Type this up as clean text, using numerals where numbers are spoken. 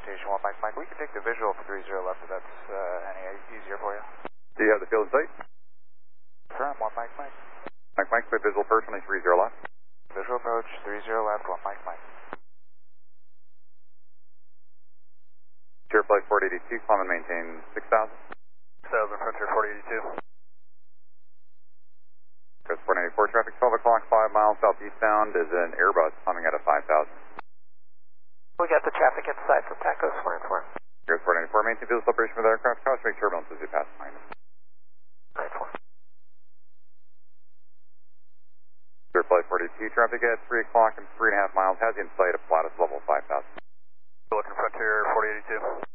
orientation 1 Mike Mike. We can take the visual for 30 left if that's any easier for you. Do you have the field in sight? Confirm 1 Mike Mike. Mike Mike, clear visual approach, only 30 left. Visual approach 30 left 1 Mike Mike. Sierra Flight 482, climb and maintain 6,000. 6,000, Frontier 482. Coast 494, traffic 12 o'clock, 5 miles southeastbound is an Airbus coming out of 5,000. We got the traffic inside from Tacos 494. Coast 494, maintain visual separation with aircraft, caution, make turbulence as you pass behind us. 94. Sierra Flight 482, traffic at 3 o'clock and 3.5 miles, has you in sight at Pilatus level 5,000. Looking Frontier 482.